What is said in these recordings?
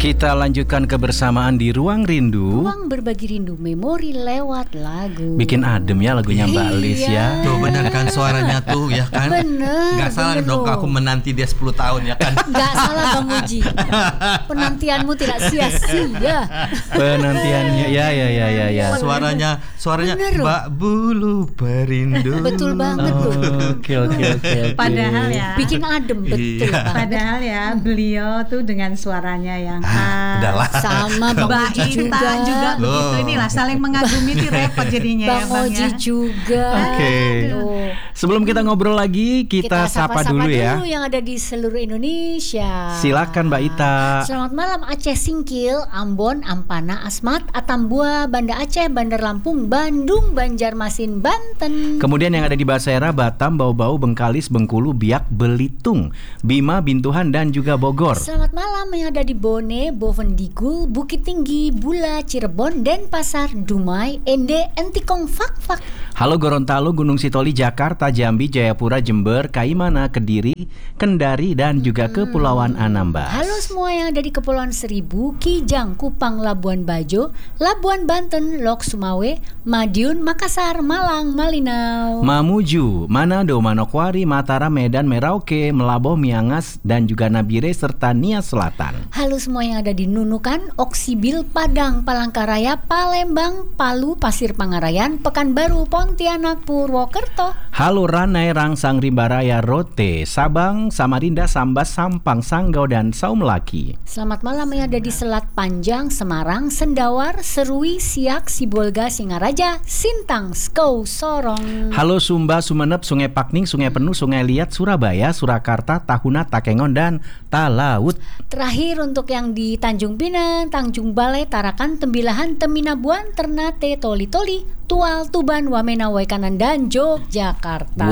Kita lanjutkan kebersamaan di Ruang Rindu. Ruang berbagi rindu memori lewat lagu. Bikin adem ya lagunya Mbak Lis ya. Tuh bener kan suaranya tuh ya kan. Bener. Gak salah bener dong loh. aku menanti dia 10 tahun ya kan. Gak salah Bang Uji. Penantianmu tidak sia-sia. Penantiannya ya. Suaranya Bener loh. Mbak Bulu Perindu. Betul banget tuh. Oke. Padahal ya. Bikin adem betul Iya. banget. Padahal ya beliau tuh dengan suaranya yang khas. Udahlah. Sama Bang Mbak Uji Ita juga Loh. begitu. Inilah saling mengagumi itu repot jadinya Bang ya Bang Oji ya. juga. Oke. Aduh. Sebelum kita ngobrol lagi, kita sapa dulu ya. dulu yang ada di seluruh Indonesia. Silakan Mbak Ita. Selamat malam Aceh Singkil, Ambon, Ampana, Asmat, Atambua, Banda Aceh, Bandar Lampung, Bandung, Banjarmasin, Banten. Kemudian yang ada di Basera, Batam, Bau-Bau, Bengkalis, Bengkulu, Biak, Belitung, Bima, Bintuhan, dan juga Bogor. Selamat malam yang ada di Bone, Bovendigul, Bukit Tinggi, Bula, Cirebon, Denpasar, Dumai, Ende, Entikong, Fak. Halo Gorontalo, Gunung Sitoli, Jakarta, Jambi, Jayapura, Jember, Kaimana, Kediri, Kendari, dan juga Kepulauan Anambas. Halo semua yang ada di Kepulauan Seribu, Kijang, Kupang, Labuan Bajo, Labuan Banten, Lok Sumawe, Madiun, Makassar, Malang, Malinau. Mamuju, Manado, Manokwari, Mataram, Medan, Merauke, Melaboh, Miangas, dan juga Nabire, serta Nias Selatan. Halo semua yang ada di Nunukan, Oksibil, Padang, Palangkaraya, Palembang, Palu, Pasir Pangarayan, Pekanbaru, Pontianak, Purwokerto. Halo Ranai, Rangsang, Rimbaraya, Rote, Sabang, Samarinda, Sambas, Sampang, Sanggau, dan Saumlaki. Selamat malam yang ada di Selat Panjang, Semarang, Sendawar, Serui, Siak, Sibolga, Singaraja, Sintang, Skou, Sorong. Halo Sumba, Sumeneb, Sungai Pakning, Sungai Penuh, Sungai Liat, Surabaya, Surakarta, Tahuna, Takengon, dan Talaut. Terakhir untuk yang di Tanjung Pinang, Tanjung Balai, Tarakan, Tembilahan, Teminabuan, Ternate, Toli-Toli, Tual, Tuban, Wamena, Waikanan, dan Yogyakarta.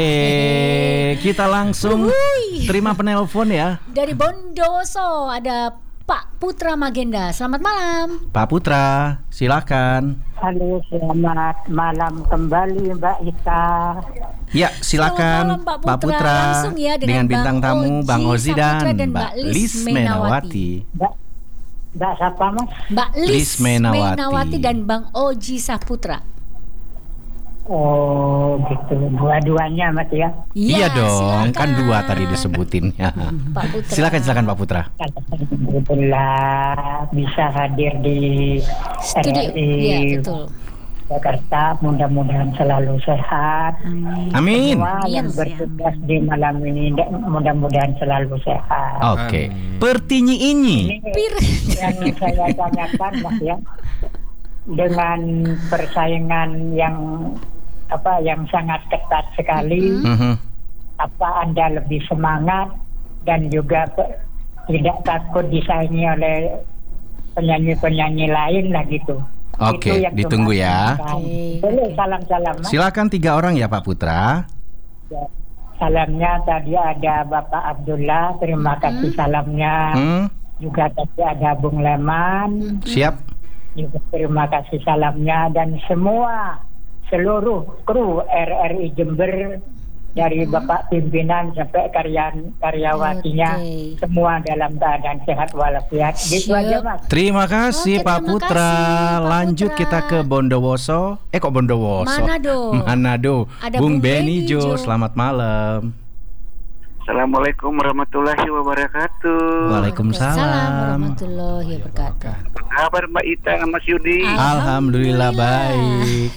Weh, kita langsung terima penelpon ya. Dari Bondowoso ada Pak Putra Magenda. Selamat malam. Pak Putra, silakan. Halo, selamat malam kembali Mbak Ita. Ya, silakan Selamat malam, Pak Putra, Langsung ya dengan bintang Bang tamu Bang Ozi Saputra dan Mbak Lis Menawati. Mbak siapa Mas? Mbak Lis Lis Menawati. Menawati dan Bang Oji Saputra. Oh gitu, dua-duanya Mas ya. Iya dong, silakan. kan dua tadi disebutinnya. Pak Putra. Silakan Pak Putra. Alhamdulillah bisa hadir di Studio. RRI Iya, betul. Jakarta, mudah-mudahan selalu sehat. Amin. Semua yang bertugas di malam ini mudah-mudahan selalu sehat. Oke. Pertinyi ini. Ini yang saya tanyakan Mas ya, dengan persaingan yang sangat ketat sekali, apa Anda lebih semangat dan juga tidak takut disaingi oleh penyanyi-penyanyi lain lah gitu. Oke, Itu yang ditunggu ya. Boleh salam-salam Mas. Silakan 3 orang ya Pak Putra. Ya. Salamnya tadi ada Bapak Abdullah, terima kasih salamnya. Juga tadi ada Bung Leman, Siap. juga terima kasih salamnya, dan seluruh kru RRI Jember dari Bapak pimpinan sampai karyawatinya, Oke. semua dalam keadaan sehat walafiat. Gitu aja Mas. Terima kasih Oke, Pak terima Putra. kasih, Pak Lanjut Putra. kita ke Bondowoso. Kok Bondowoso? Manado. Ada Bung Bung Beni Beni Jo. selamat malam. Assalamualaikum warahmatullahi wabarakatuh. Waalaikumsalam. warahmatullahi wabarakatuh. Apa kabar Mbak Ita sama Mas Yudi? Alhamdulillah baik.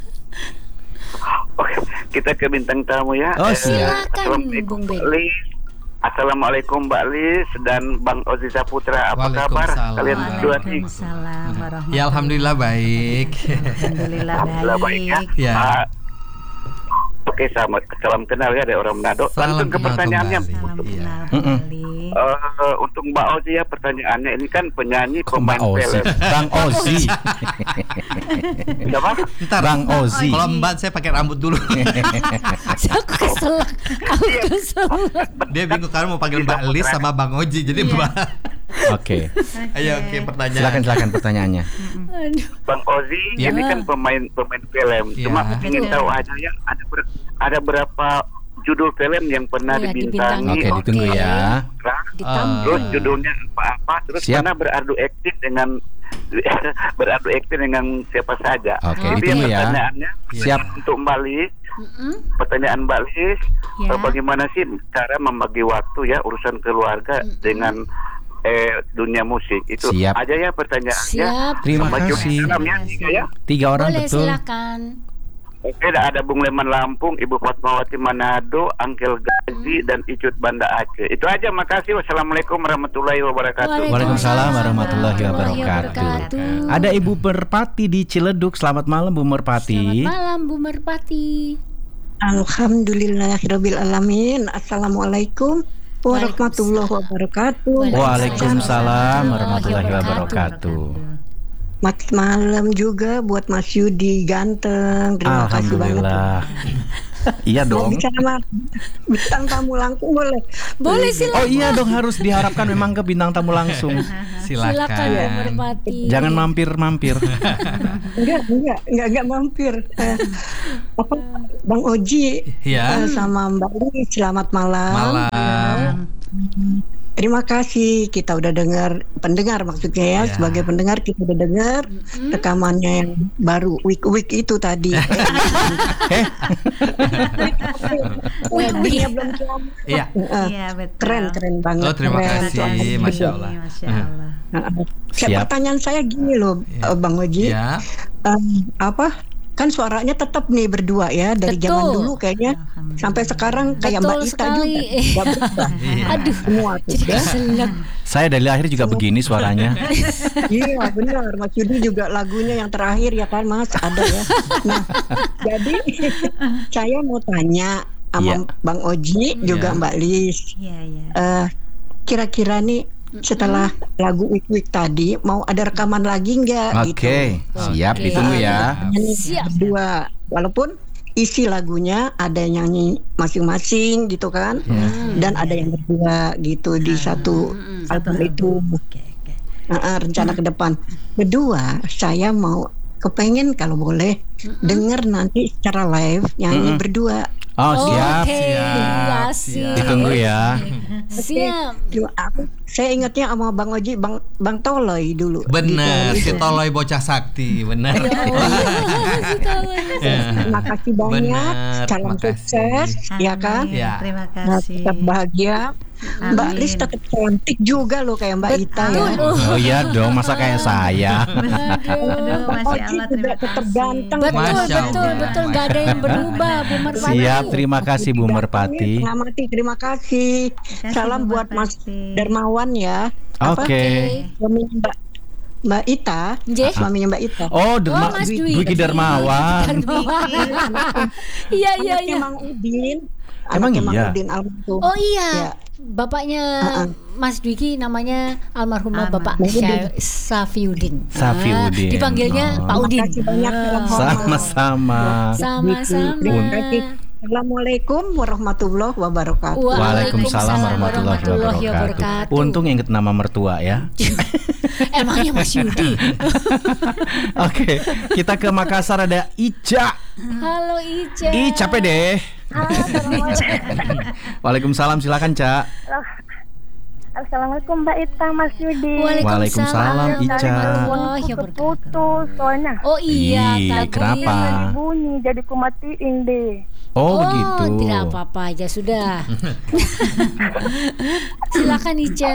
Oke, kita ke bintang tamu ya. Oh, siap. Silakan Assalamualaikum Bung Mbak Beni. Lis. Assalamualaikum Mbak Lis dan Bang Ozi Saputra. Apa kabar Waalaikumsalam. kalian berdua nih? Waalaikumsalam warahmatullahi. Ya alhamdulillah baik. Alhamdulillah Alhamdulillah baik ya. baik. Ya. Oke, salam kenal ya dari orang Manado. Salam Langsung ke kenal pertanyaannya. kembali. Salam Iya. kenal kembali. Untuk Mbak Ozi ya, pertanyaannya ini kan penyanyi Kok pemain Bang Ozi? film. Bang Ozi. Siapa? Ntar Bang Ozi. kalau Mbak saya pakai rambut dulu. Aku kesel. Aku kesel. Dia bingung kan mau panggil Mbak Lis sama Bang Oji. Jadi Iya. Mbak. Oke. Ayo pertanyaan. Silakan pertanyaannya. Aduh. Bang Ozi Ya. ini kan pemain film. Ya. Cuma ingin Betul. tahu aja ya ada berapa judul film yang pernah Iya, dibintangi. Oke, ditunggu ya. Ditampung. Terus judulnya apa? Terus Siap. pernah beradu aktif dengan siapa saja. Oke, Jadi ditunggu ya. pertanyaannya Siap. untuk Mbak Lis. Pertanyaan Mbak Lis, Ya. bagaimana sih cara membagi waktu ya urusan keluarga dengan dunia musik? Itu Siap. aja ya pertanyaannya. Siap. Terima Sama Joko kasih. Salam ya, tiga ya. 3 orang Boleh, betul. silakan. Oke, ada Bung Leman Lampung, Ibu Fatmawati Manado, Angkel Gazi, dan Icut Banda Aceh. Itu aja, makasih. Wassalamualaikum warahmatullahi wabarakatuh. Waalaikumsalam warahmatullahi wabarakatuh. Ada Ibu Merpati di Ciledug. Selamat malam Bu Merpati. Selamat malam Bu Merpati. Alhamdulillahirabbil alamin. Assalamualaikum warahmatullahi wabarakatuh. Waalaikumsalam warahmatullahi wabarakatuh. Makin malam juga buat Mas Yudi ganteng. Terima kasih banget. Alhamdulillah. Iya Mau dong. bicara sama bintang tamu langsung boleh? Boleh, silakan. Oh iya dong, harus diharapkan memang ke bintang tamu langsung. Silakan Bu Merpati. Jangan mampir-mampir. Enggak mampir. Apa Bang Oji Ya. sama Mbak Li, selamat malam. Terima kasih, kita udah pendengar maksudnya ya, sebagai pendengar kita udah dengar rekamannya yang baru week itu tadi. Week belum kiamat. Iya. Iya, betul. Keren banget. Oh, terima keren. kasih, Masya Allah. Masya Allah. Siap. Pertanyaan saya gini loh, Bang Oji. Ya. Kan suaranya tetap nih berdua ya dari Betul. zaman dulu kayaknya sampai sekarang kayak Betul Mbak Ita sekali. juga nggak berubah. Aduh, Semua tuh jadi ya. keselak. Saya dari lahir juga begini suaranya. Iya benar, Mas Yudi juga lagunya yang terakhir ya kan Mas ada ya. Nah jadi saya mau tanya sama Iya. Bang Oji juga Mbak Lis. Iya. Kira-kira nih setelah lagu week tadi mau ada rekaman lagi nggak gitu? Oke, siap Oke. ditunggu ya. Siap. Berdua, walaupun isi lagunya ada yang nyanyi masing-masing gitu kan, dan ada yang berdua gitu di satu album itu. Rencana ke depan. Kedua, saya mau kepengen kalau boleh denger nanti secara live nyanyi berdua. Oh, siap. Oke, Siap, asik. Ditunggu ya. Siap. Saya ingatnya sama Bang Oji, Bang Toloy dulu. Bener, Gitu. si Toloy bocah sakti, bener. Terima kasih banyak. Bener, Salam terima sukses, kasih. ya kan? Ya. Terima Nah, kasih. tetap bahagia. Mbak Amin. Lis tetap cantik juga loh kayak Mbak Ita ya. Oh iya dong, masa kayak saya. Aduh, Bang Masya Oji Allah, juga terima tetap kasih. ganteng. Betul, Masya betul, Allah. betul. Gak ada yang berubah Bu Merpati. Siap, terima kasih Bu Merpati. Mengamati, terima kasih. kasih, Salam Bu buat Mas Merpati. Dermawan ya. Oke. Suaminya Mbak Ita. Nggih. Suaminya Mbak Ita. Oh, Mas Dwi. Dwiki Darmawan. Iya, Anaknya iya. Mang Udin. Emang Anaknya Mang iya? Udin almarhum. Oh iya. Ya. Bapaknya Mas Dwiki namanya almarhumah Bapak Udin. Safiuddin. Safiuddin. Dipanggilnya Oh. Pak Udin. Terima kasih banyak. Sama-sama. Sama-sama. Terima kasih. Assalamualaikum warahmatullahi wabarakatuh. Waalaikumsalam warahmatullahi wabarakatuh. Untung inget nama mertua ya. Emangnya Mas Yudi. Oke, kita ke Makassar ada Ica. Halo Ica. Capek deh. Waalaikumsalam, silakan Ca. Assalamualaikum Mbak Ita, Mas Yudi. Waalaikumsalam, Ica. warahmatullahi wabarakatuh. Putus soalnya. Oh iya, Ih, tadi. kenapa? Bunyi jadi kumatiin deh. Oh, begitu. Tidak apa-apa aja sudah. Silakan Ica.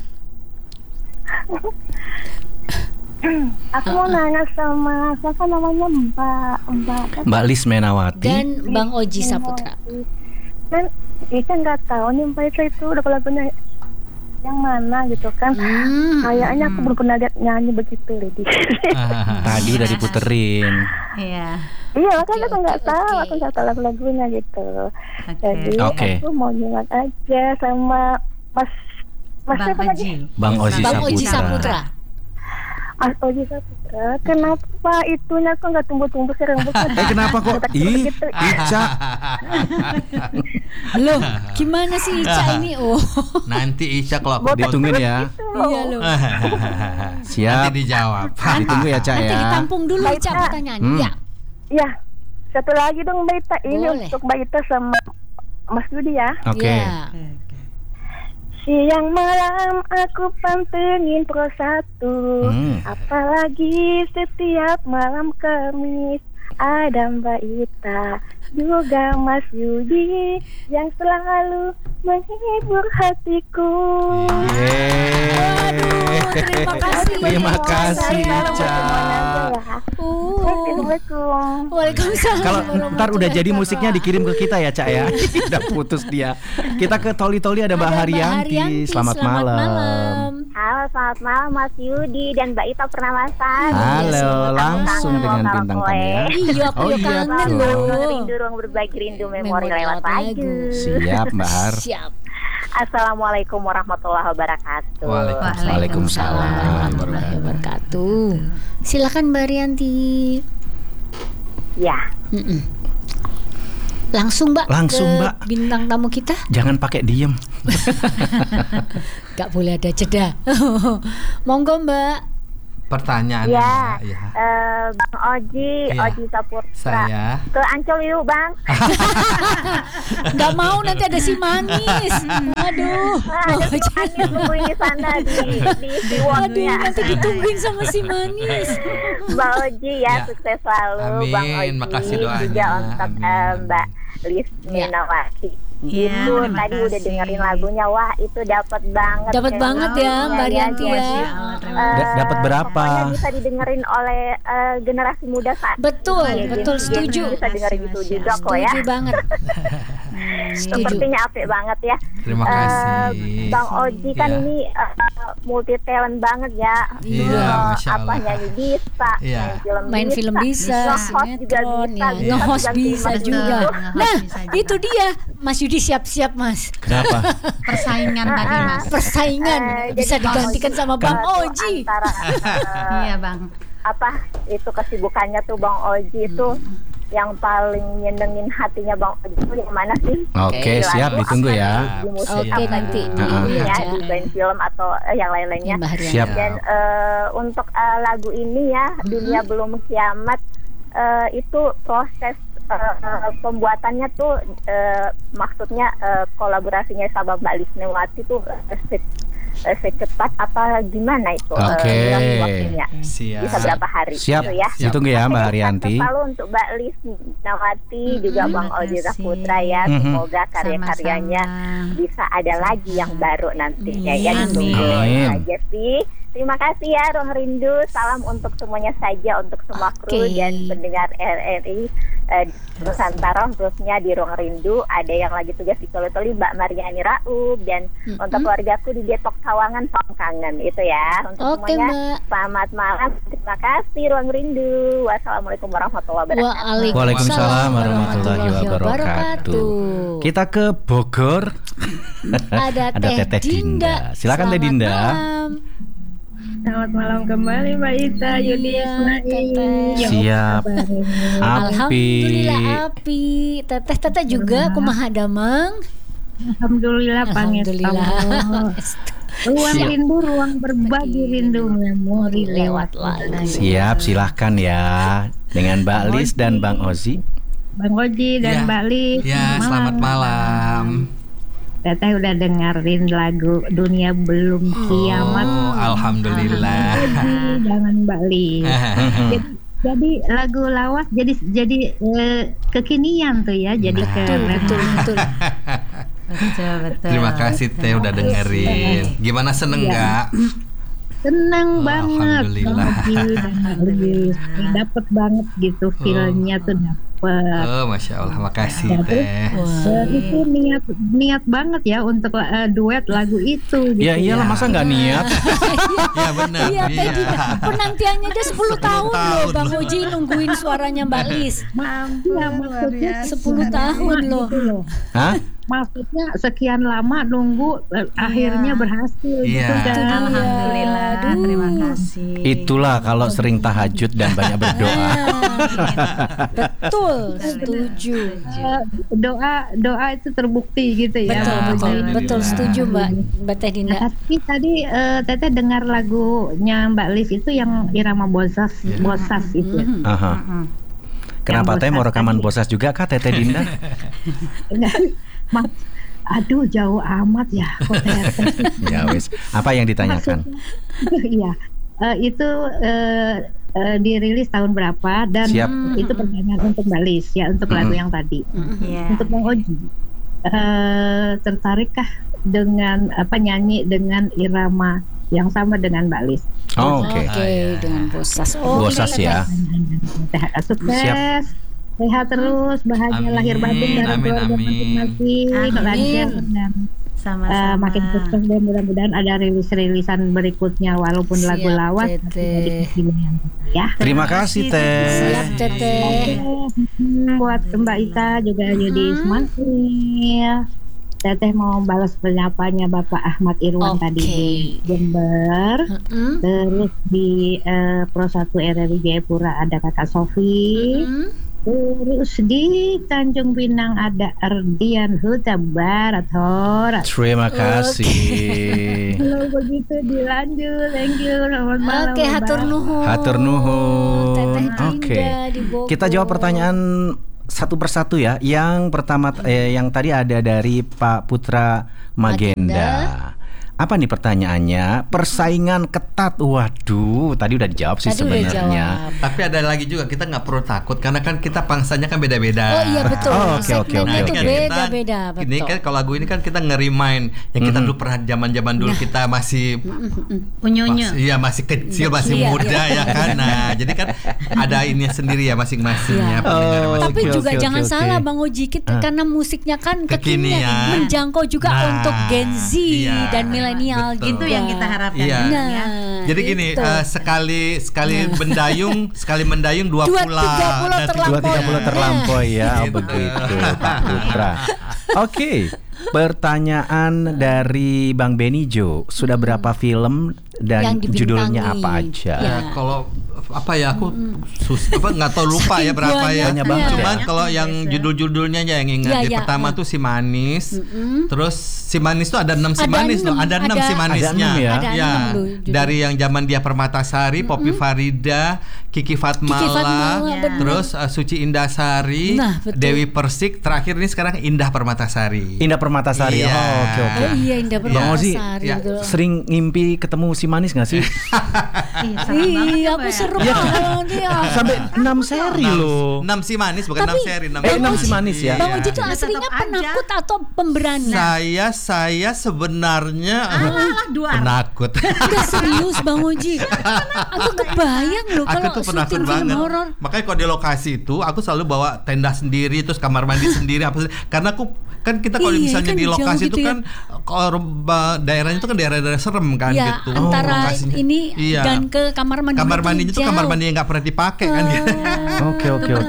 Aku mau nanya sama siapa namanya Mbak Lis Menawati. Dan Bang Oji Saputra. Kan Ica nggak tahu nih Mbak Ita itu udah lagunya yang mana gitu kan. Kayaknya aku belum pernah lihat nyanyi begitu Lady. Tadi udah diputerin. Iya. Iya, kan aku nggak tahu, aku nggak tahu lagu-lagunya gitu. Jadi Oke. aku mau nyimak aja sama Mas Bang siapa lagi? Oji. Bang Oji Bang Oji Saputra. Saputra. Mas Oji Saputra. Kenapa itunya kok nggak tumbuh-tumbuh sih rambutnya? Kenapa kok? Ih, Ica. Loh, gimana sih Ica ini? Oh. Nanti Ica kalau aku Ditungguin ya. Iya loh. Siap. Nanti dijawab. Ditunggu ya, Ca Nanti ya. ditampung dulu Ica pertanyaan. Ya. Ya, satu lagi dong Mbak Ita. Ini Boleh. untuk Mbak Ita sama Mas Yudi ya. Oke. Ya. Siang malam aku pantengin Pro 1, apalagi setiap malam Kamis ada Mbak Ita juga Mas Yudi yang selalu menghibur hatiku. Waduh, terima kasih. Terima kasih, Ica. Assalamualaikum. Waalaikumsalam. Kalau ntar udah jadi musiknya dikirim ke kita ya, Cak ya. Udah putus dia. Kita ke Toli-Toli ada Mbak Haryanti. Selamat malam. Halo, selamat malam Mas Yudi dan Mbak Ita Purnamasa. Halo, langsung dengan bintang tamu ya. Iya, aku kangen loh. Rindu ruang berbagi, rindu memori lewat lagu. Siap, Mbak Har. Siap. Assalamualaikum warahmatullahi wabarakatuh. Waalaikumsalam warahmatullahi wabarakatuh. Silakan Mbak Rianti. Ya. Langsung Mbak. Langsung, ke Mbak. Bintang tamu kita. Jangan pakai diem. Gak boleh ada jeda. Monggo Mbak. Pertanyaan Ya, ya. Bang Oji, Iya. Oji Saputra. Saya. Ke Ancol yuk Bang. Gak mau nanti ada si manis. Aduh. Ada si Manis nungguin di sana di Aduh, Wonnya. nanti ditungguin sama si manis. Bang Oji ya, Ya. sukses selalu. Amin, Bang Oji. makasih doanya. Juga untuk Amin. Mbak Lis Minawati. Iya, Itu terima tadi udah kasih. dengerin lagunya, wah itu dapat banget. Dapat Kayak banget ya Mbak Rianti ya. Dapat berapa? Pokoknya bisa didengerin oleh generasi muda saat Betul, ini. betul, Jadi setuju. bisa dengerin itu juga kok ya. Setuju banget. Setuju. Sepertinya apik banget ya. Terima kasih. Bang Oji kan Iya. ini multi talent banget ya. Iya, Masya Apa Allah. nyanyi bisa, Iya. Main film bisa, nge-host juga sinetron bisa, ya, nge-host bisa ganti juga. nge-host Nah, bisa juga. itu dia. Mas Yudi siap-siap Mas. Kenapa? Persaingan tadi Mas. Persaingan bisa jadi Bang digantikan Oji sama Bang tuh Oji. Antara Iya Bang. apa itu kesibukannya tuh Bang Oji itu yang paling nyenengin hatinya Bang Oji itu yang mana sih? Oke, Di siap, lagu, ditunggu apa ya. Di musik, Oke, apa nanti di di ini ya, baca. di band film atau yang lain-lainnya. Mbak Rianti. Siap. Dan untuk lagu ini ya, Dunia Belum Kiamat, itu proses pembuatannya tuh maksudnya kolaborasinya sama Mbak Lisnewati tuh secepat apa gimana itu Oke. waktunya? Siap. Bisa berapa hari? Siap. Gitu ya. Ditunggu ya Mbak Haryanti. Selalu untuk Mbak Lisnawati juga Bang terima Oji kasih. Saputra ya. Semoga karya-karyanya Sama-sama. bisa ada lagi yang baru nantinya ya. Amin. Ditunggu Amin. aja sih. Terima kasih ya Ruang Rindu. Salam untuk semuanya saja, untuk semua kru Oke. dan pendengar RRI Nusantara, khususnya di Ruang Rindu. Ada yang lagi tugas di Toli-Toli, Mbak Mariani Raub, dan untuk keluargaku di Depok Sawangan, Pangkangen itu ya. Untuk Oke, semuanya Mbak. selamat malam. Terima kasih Ruang Rindu. Wassalamualaikum warahmatullahi wabarakatuh. Waalaikumsalam warahmatullahi wabarakatuh. Kita ke Bogor. Ada Teh Dinda. Silakan Teh Selamat Dinda. malam. Selamat malam kembali Mbak Ita, Yudi, Iya, Ismail. Teteh. Siap. Alhamdulillah api. Teteh juga kumaha damang. Alhamdulillah Alhamdulillah. Ruang Siap. rindu, ruang berbagi, rindu memori lewat lagu. Siap, silahkan ya. Dengan Mbak Lis dan Bang Ozi. Bang Oji dan Ya. Mbak Lis. Ya, selamat malam. Teteh udah dengerin lagu Dunia Belum Kiamat. Oh, alhamdulillah. Jangan Mbak Lis. Jadi lagu lawas jadi kekinian tuh ya, jadi Betul. Betul. Terima kasih Teh udah dengerin. Gimana seneng nggak? Senang banget. Alhamdulillah. Bang Oji dan Mbak Lis. Dapet banget gitu feelnya tuh dapet. Oh, Masya Allah, makasih Teh. Itu niat banget ya untuk duet lagu itu. Gitu Ya iyalah, masa nggak niat? Ya benar. Iya, Teh Dinda. Penantiannya aja 10 tahun loh Bang Oji nungguin suaranya Mbak Lis. Ya, maksudnya 10 tahun loh. gitu loh. Hah? Maksudnya sekian lama nunggu akhirnya berhasil Iya. gitu kan. Alhamdulillah. Aduh. Terima kasih. Itulah kalau sering tahajud dan banyak berdoa. Betul, setuju. Doa itu terbukti gitu ya. Betul, setuju Mbak Teh Dinda. Nah, tapi tadi Teteh dengar lagunya Mbak Lis itu yang irama bosas itu. Aha. Kenapa Teh mau rekaman bosas juga kah Teteh Dinda? Mas, aduh jauh amat ya kok Ya wes, apa yang ditanyakan? Iya, itu dirilis tahun berapa dan itu pertanyaan untuk Mbak Lis ya, untuk lagu yang tadi. Untuk Bang Oji, tertarikkah dengan nyanyi dengan irama yang sama dengan Mbak Lis? Oke, dengan Bosas. Bosas ya. Sukses, sehat terus, bahagia lahir batin dari keluarga masing-masing, lancar dan makin sukses, dan mudah-mudahan ada rilis-rilisan berikutnya walaupun lagu lawas ya. Terima kasih Teh. Siap Teteh. Buat Mbak Ita juga jadi semangat. Teteh mau balas penyapanya Bapak Ahmad Irwan tadi di Jember, terus di Pro 1 RRI Jayapura ada Kakak Sofi, terus di Tanjung Pinang ada Ardian Huta Barat Horas. Terima kasih. Kalau begitu dilanjut, thank you, selamat malam. Oke, hatur nuhun. Hatur nuhun. Teteh Oke, Dinda di Bogor. kita jawab pertanyaan satu persatu ya. Yang pertama, yang tadi ada dari Pak Putra Magenda. Apa nih pertanyaannya? Persaingan ketat. Waduh, tadi udah dijawab sih sebenarnya. Tapi ada lagi juga, kita nggak perlu takut karena kan kita pangsanya kan beda-beda. Oh iya betul. Oke. Itu beda-beda. Ini kan kalau lagu ini kan kita nge-remind yang kita dulu pernah zaman-zaman dulu kita masih unyu-unyu. Iya, masih kecil, masih muda ya kan. Nah, jadi kan ada ini sendiri ya masing-masingnya. Tapi juga jangan salah Bang Oji, karena musiknya kan kekinian, menjangkau juga untuk Gen Z dan milenial gitu. Itu yang kita harapkan. Iya. Jadi gini, sekali mendayung 2 pulau terlampaui ya. Begitu Pak Putra. Oke, pertanyaan dari Bang Benijo, sudah berapa film dan judulnya apa aja? Kalau apa ya, aku nggak tahu, lupa ya berapa ya. Cuman kalau yang judul-judulnya aja yang ingat. Yang pertama tuh Si Manis. Terus Si Manis tuh ada 6 Si Manis loh. Ada 6 Si Manisnya. Ya. Dari yang zaman dia Permatasari, Poppy Farida, Kiki Fatmala, terus Suci Indasari, Dewi Persik, terakhir ini sekarang Indah Permatasari. Indah Permatasari. Iya. Oke. Oh iya, Indah Permatasari. Sering ngimpi ketemu Si Manis nggak sih? Iya, aku seru banget ya. Sampai 6 seri loh. 6 Si Manis, bukan 6 seri. 6 Si Manis ya. Bang Oji itu aslinya penakut atau pemberani? Saya sebenarnya penakut. Udah serius Bang Oji. Aku kebayang loh kalau penakut banget. Makanya kalau di lokasi itu aku selalu bawa tenda sendiri, terus kamar mandi sendiri karena aku kan kita kalau misalnya di lokasi itu kan kalau daerahnya itu kan daerah-daerah serem kan gitu. Antara ini dan ke kamar mandi. Kamar mandinya itu kamar mandi yang nggak pernah dipakai kan gitu. Oke.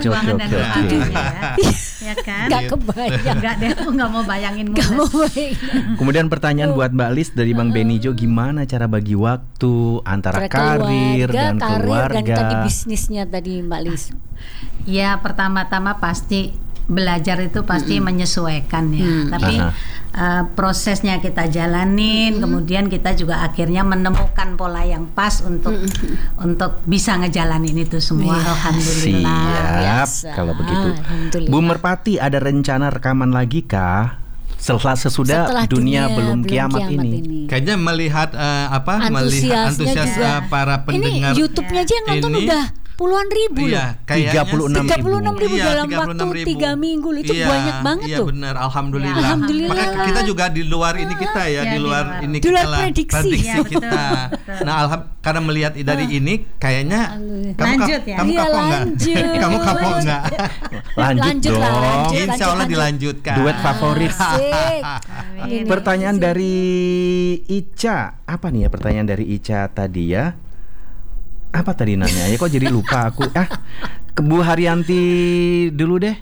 Ya kan? Gak kebayang. Enggak deh, aku gak mau bayangin. Kemudian pertanyaan buat Mbak Lis dari Bang Benijo, gimana cara bagi waktu antara karir dan keluarga? Dan tadi bisnisnya tadi Mbak Lis. Ya, pertama-tama pasti belajar itu pasti menyesuaikan ya. Tapi prosesnya kita jalanin, kemudian kita juga akhirnya menemukan pola yang pas untuk bisa ngejalanin itu semua. Alhamdulillah. Siap. Kalau begitu, Bu Merpati, ada rencana rekaman lagi kah? Setelah dunia belum kiamat ini. Kayaknya melihat melihat antusias para pendengar. Ini YouTube-nya aja yang nonton udah puluhan ribu loh. 36 ribu dalam waktu 3 minggu loh. Itu banyak banget tuh. Iya benar, alhamdulillah. Alhamdulillah. Maka kita juga di luar ini kita di luar ini kita lah prediksi kita. Nah, karena melihat dari ini kayaknya kamu kapok enggak? Lanjut dong. Insya Allah dilanjutkan. Duet favorit. Pertanyaan dari Ica. Apa nih ya pertanyaan dari Ica tadi ya? Apa tadi nanya? Ya kok jadi lupa aku. Ke Bu Haryanti dulu deh.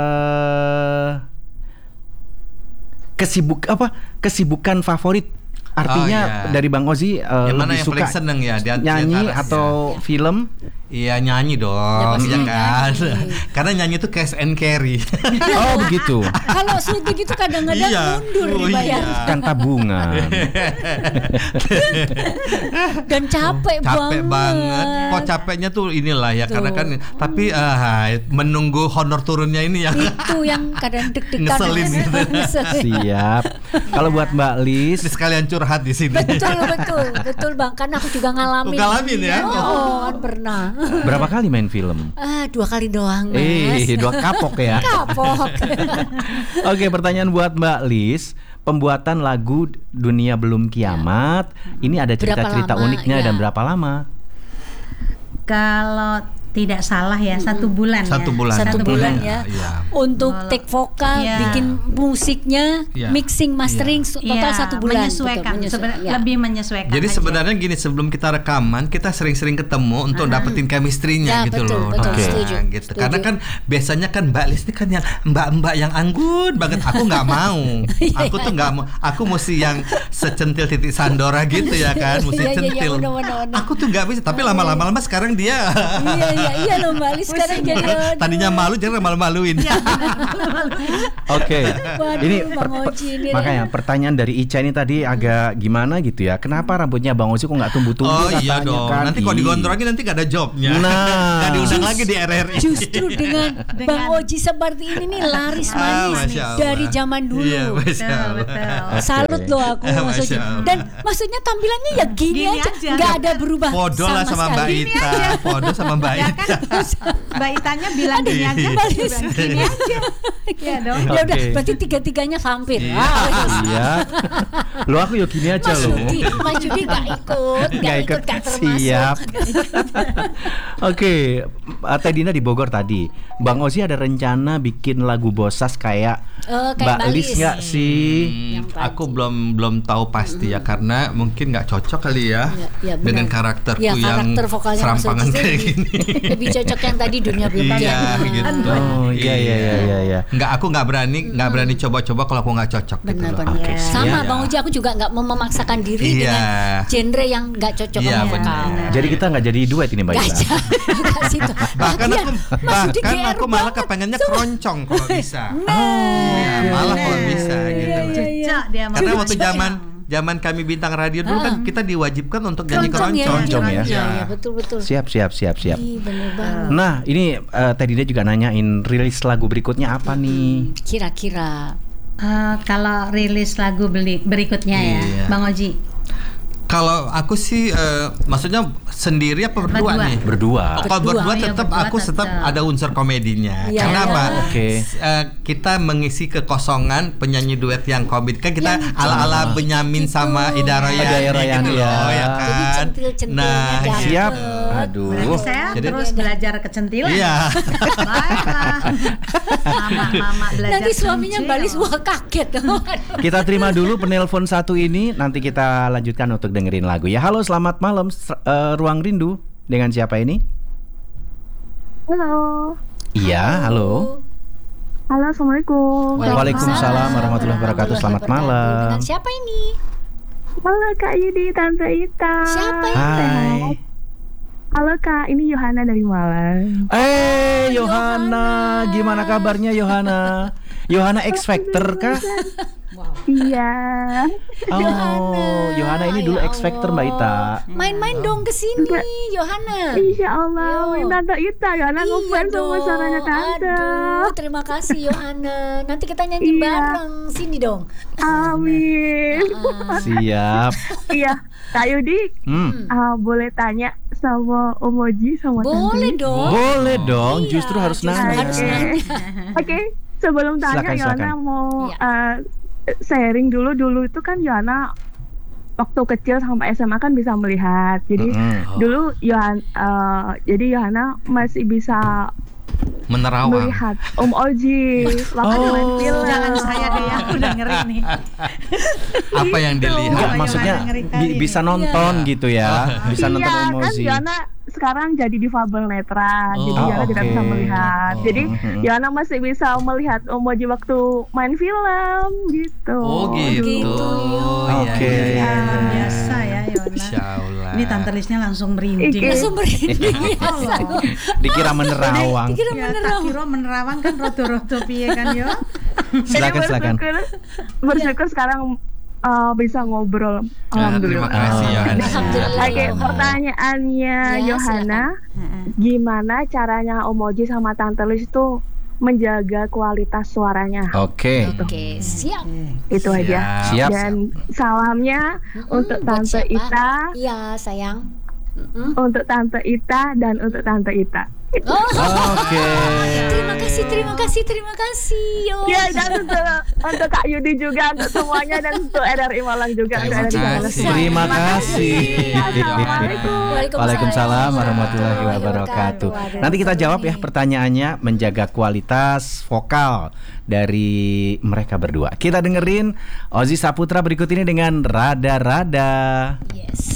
Kesibukan favorit Artinya dari Bang Ozi yang mana lebih yang suka paling seneng ya nyanyi atau film? Iya nyanyi dong, ya kan. Karena nyanyi itu cash and carry. Oh begitu. Kalau syuting itu kadang-kadang mundur dibayar. Kan tabungan. Dan capek banget. Kok capeknya tuh inilah ya, karena kan. Tapi menunggu honor turunnya ini itu yang kadang deg-degan. Ngeselin gitu. Siap. Kalau buat Mbak Lis, sekalian curhat di sini. Betul Bang. Kan aku juga ngalamin. Ngalamin ya? Oh, kan pernah. Berapa kali main film? 2 kali doang, Mas. 2 kapok ya. Kapok. Oke, pertanyaan buat Mbak Lis. Pembuatan lagu Dunia Belum Kiamat, ini ada cerita-cerita uniknya dan berapa lama? Kalau tidak salah ya 1 bulan. 1 bulan. 1 bulan ya. Untuk take vokal, bikin musiknya, mixing, mastering, total 1 bulan. Menyesuaikan, lebih menyesuaikan. Jadi sebenarnya gini, sebelum kita rekaman, kita sering-sering ketemu untuk dapetin chemistry-nya gitu loh. Gitu. Karena kan biasanya kan Mbak Lis ini kan yang mbak-mbak yang anggun banget. Aku nggak mau. Aku tuh nggak mau. Aku mesti yang secentil titik Sandora gitu ya kan, mesti centil. Aku tuh nggak bisa. Tapi lama-lama sekarang dia. Iya loh Mbak Lis sekarang jadi tadinya malu jadi malu-maluin. Oke. Ini makanya pertanyaan dari Ica ini tadi agak gimana gitu ya. Kenapa rambutnya Bang Ozi kok nggak tumbuh-tumbuh? Oh iya dong. Kan? Nanti kalau digondrongin nanti nggak ada jobnya. Nggak diundang lagi di RRI. Justru dengan Bang Ozi seperti ini nih laris manis dari zaman dulu. Iya, betul. Salut loh aku maksudnya. Dan maksudnya tampilannya ya gini aja. Nggak ada berubah. Podo lah sama Mbak Ita. Podo sama Mbak Ita. Mbak Itanya bilang gini aja, gini aja. Ya dong. Ya udah, berarti 3-3-nya hampir. Iya. Lo aku yuk gini aja lo. Mas Judi nggak ikut termasuk. Siap. Oke, Teh Dina di Bogor tadi. Bang Ozi ada rencana bikin lagu Bosas kayak Mbak Lis nggak sih? Aku belum tahu pasti ya, karena mungkin nggak cocok kali ya dengan karakterku yang serampangan kayak gini. Lebih cocok yang tadi Dunia Belum Kiamat. Gitu. Oh iya. Aku nggak berani coba-coba kalau aku nggak cocok. Benar. Sama Bang Oji, aku juga nggak mau memaksakan diri dengan genre yang nggak cocok sama vokal. Jadi kita nggak jadi duet ini Mbak Ita. Bahkan aku malah kepengennya keroncong kalau bisa. Malah kalau bisa gitu. Karena waktu zaman kami bintang radio dulu kan kita diwajibkan untuk nyanyi keroncong ya. Iya, betul. Siap. Bener banget. Nah, ini Teh Dina juga nanyain rilis lagu berikutnya apa nih? Kira-kira kalau rilis lagu berikutnya ya, Bang Oji. Kalau aku sih maksudnya sendiri apa berdua nih? Berdua. Kalau berdua tetap aku tetap ada unsur komedinya. Karena apa? Kita mengisi kekosongan penyanyi duet yang komedi. Kan kita ala-ala Benyamin sama Ida Royan gitu loh, ya kan. Nah, siap. Aduh. Berarti saya terus belajar kecentilan. Iya. Mama belajar. Nanti suaminya Balis wah kaget. Kita terima dulu penelpon satu ini, nanti kita lanjutkan untuk dengerin lagu ya. Halo, selamat malam, Ruang Rindu. Dengan siapa ini? Halo. Iya, halo. Halo, assalamualaikum. Waalaikumsalam warahmatullahi wabarakatuh. Selamat malam. Dengan siapa ini? Halo Kak Yudi, Tante Ita. Siapa ini? Hai. Halo Kak, ini Yohana dari Malang. Yohana, gimana kabarnya Yohana? Yohana X Factor kah? Iya. Oh, Yohana ini dulu X Factor Mbak Ita. Main-main dong ke sini, Yohana. Insya Allah, Tante Ita, Yohana ngefans sama suaranya Tante. Aduh, terima kasih Yohana. Nanti kita nyanyi bareng, sini dong. Amin. Siap. Iya, Kak Yudi, boleh tanya sama Om Oji sama Tante? Boleh dong. Boleh dong, justru harus nanya. Oke, sebelum tanya Yohana mau sharing dulu itu kan Yohana waktu kecil sampai SMA kan bisa melihat. Jadi dulu Yohana masih bisa melihat Om Oji waktu main film. Jangan saya deh, aku udah ngeri nih. Apa yang dilihat? Maksudnya bisa nonton gitu ya, bisa nonton Om Oji. Kan Yana sekarang jadi difabel netra, jadi Yana tidak bisa melihat. Jadi Yana masih bisa melihat Om Oji waktu main film gitu. Oh gitu. Oke. Biasa ya Yona. Ini Tante Lisnya langsung merinding. Dikira menerawang. Kira menerawang kan roto-roto piye kan yo. Silakan. Bersyukur sekarang bisa ngobrol. Alhamdulillah. Terima kasih Yohana. Oke, pertanyaannya Yohana, gimana caranya Om Oji sama Tante Lis itu menjaga kualitas suaranya? Oke, siap. Itu aja. Siap. Dan salamnya untuk Tante Ita. Iya, sayang. Untuk Tante Ita dan untuk Tante Ita. Oke. Terima kasih. Ya, dan untuk Kak Yudi juga, untuk semuanya, dan untuk RRI Malang juga. Terima kasih. Waalaikumsalam warahmatullahi wabarakatuh. Nanti kita jawab ya pertanyaannya, menjaga kualitas vokal dari mereka berdua. Kita dengerin Ozi Saputra berikut ini dengan Rada-Rada. Yes.